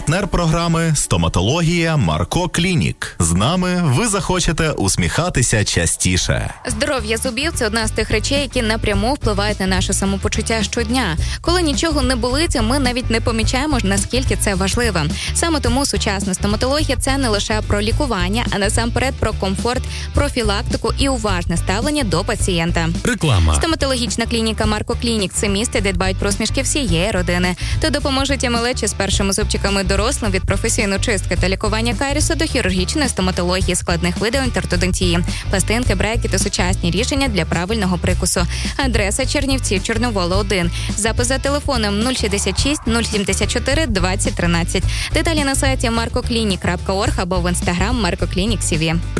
Партнер програми «Стоматологія Марко Клінік». З нами ви захочете усміхатися частіше. Здоров'я зубів – це одна з тих речей, які напряму впливають на наше самопочуття щодня. Коли нічого не болить, ми навіть не помічаємо, наскільки це важливо. Саме тому сучасна стоматологія – це не лише про лікування, а насамперед про комфорт, профілактику і уважне ставлення до пацієнта. Реклама. Стоматологічна клініка Марко Клінік – це місце, де дбають про усмішки всієї родини. То допоможуть і малечі з першими зубчиками дорослим від професійної чистки та лікування карієсу до хірургічної стоматології, складних видів ортодонтії, пластинки, бреки та сучасні рішення для правильного прикусу. Адреса: Чернівці, Чорновола, 1. Запис за телефоном 066 074 2013. Деталі на сайті markoclinic.org або в інстаграм Marco Clinic CV.